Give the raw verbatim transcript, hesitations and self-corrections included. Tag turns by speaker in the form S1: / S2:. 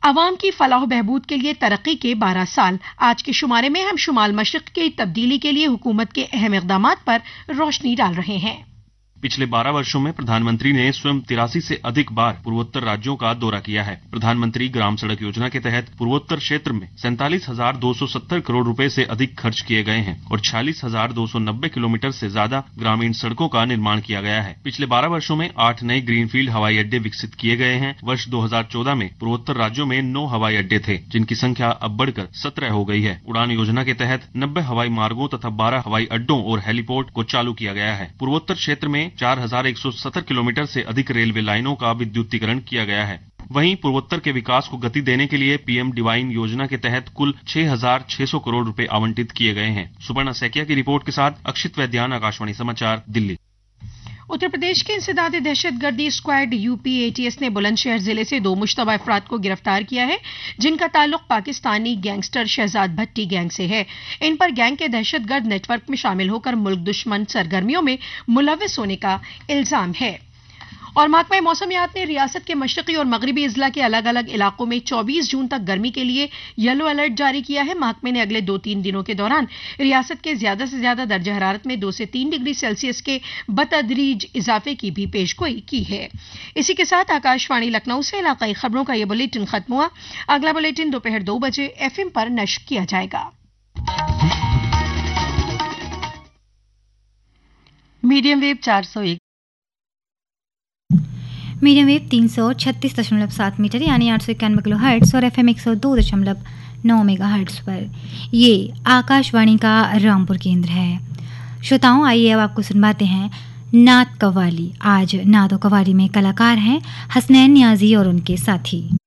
S1: अवाम की फलाह बहबूद के लिए तरक्की के बारह साल। आज के शुमारे में हम शुमाल मशरिक की तब्दीली के लिए हुकूमत के अहम इक़दामात पर रोशनी डाल रहे हैं।
S2: पिछले बारह वर्षों में प्रधानमंत्री ने स्वयं तिरासी से अधिक बार पूर्वोत्तर राज्यों का दौरा किया है। प्रधानमंत्री ग्राम सड़क योजना के तहत पूर्वोत्तर क्षेत्र में सैंतालीस हजार दो सौ सत्तर करोड़ रुपए से अधिक खर्च किए गए हैं और छियालीस हजार दो सौ नब्बे किलोमीटर से ज्यादा ग्रामीण सड़कों का निर्माण किया गया है। पिछले बारह वर्षों में आठ नए ग्रीनफील्ड हवाई अड्डे विकसित किए गए हैं। वर्ष दो हजार चौदह में पूर्वोत्तर राज्यों में नौ हवाई अड्डे थे, जिनकी संख्या अब बढ़कर सत्रह हो गई है। उड़ान योजना के तहत नब्बे हवाई मार्गों तथा बारह हवाई अड्डों और हेलीपोर्ट को चालू किया गया है। पूर्वोत्तर क्षेत्र में चार हजार एक सौ सत्तर किलोमीटर से अधिक रेलवे लाइनों का विद्युतीकरण किया गया है। वहीं पूर्वोत्तर के विकास को गति देने के लिए पीएम डिवाइन योजना के तहत कुल छह हजार छह सौ करोड़ रुपए आवंटित किए गए हैं। सुपर्णा सैकिया की रिपोर्ट के साथ अक्षित वैद्यान, आकाशवाणी समाचार, दिल्ली।
S1: उत्तर प्रदेश के इंसदाद दहशतगर्दी स्क्वाड यूपी एटीएस ने बुलंदशहर जिले से दो मुश्तबा अफराद को गिरफ्तार किया है, जिनका ताल्लुक पाकिस्तानी गैंगस्टर शहजाद भट्टी गैंग से है। इन पर गैंग के दहशतगर्द नेटवर्क में शामिल होकर मुल्क दुश्मन सरगर्मियों में मुलविस होने का इल्जाम है। और महकमा मौसमियात ने रियासत के मशरकी और मगरबी अजला के अलग अलग इलाकों में चौबीस जून तक गर्मी के लिए येलो अलर्ट जारी किया है। महकमे ने अगले दो तीन दिनों के दौरान रियासत के ज्यादा से ज्यादा दर्जा हरारत में दो से तीन डिग्री सेल्सियस के बतदरीज इजाफे की भी पेशगोई की है। इसी के साथ आकाशवाणी लखनऊ से इलाकाई खबरों का यह बुलेटिन खत्म हुआ। अगला बुलेटिन दोपहर दो बजे एफएम पर नश्र किया जाएगा।
S3: मीडियम वेव चार सौ एक
S4: मीडियम वेव तीन सौ छत्तीस दशमलव सात मीटर यानी आठ सौ इक्यानवे किलो हर्ट्स और एफ एम एक सौ दो दशमलव नौ मेगा हर्ट्स पर ये आकाशवाणी का रामपुर केंद्र है। श्रोताओं, आइए अब आपको सुनवाते हैं नात कव्वाली। आज नात और कव्वाली में कलाकार हैं हसनैन नियाजी और उनके साथी।